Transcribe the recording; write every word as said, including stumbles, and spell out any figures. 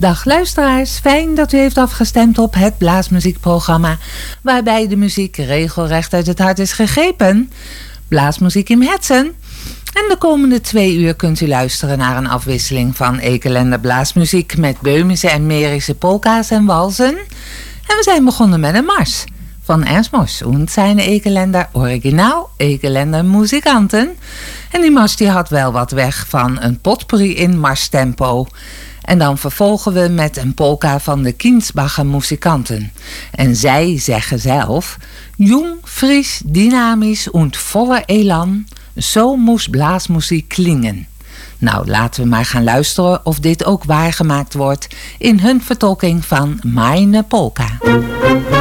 Dag luisteraars, fijn dat u heeft afgestemd op het Blaasmuziekprogramma, waarbij de muziek regelrecht uit het hart is gegrepen. Blaasmuziek in Hetsen. En de komende twee uur kunt u luisteren naar een afwisseling van Ekelender blaasmuziek met Böhmische en Mährische polka's en walsen. En we zijn begonnen met een mars van Ernst Mos und seine Ekelender originaal Ekelender muzikanten. En die mars die had wel wat weg van een potpourri in marstempo. En dan vervolgen we met een polka van de Kienzbacher muzikanten. En zij zeggen zelf: jong, fris, dynamisch und voller elan, zo moest blaasmuziek klingen. Nou, laten we maar gaan luisteren of dit ook waargemaakt wordt in hun vertolking van Meine Polka.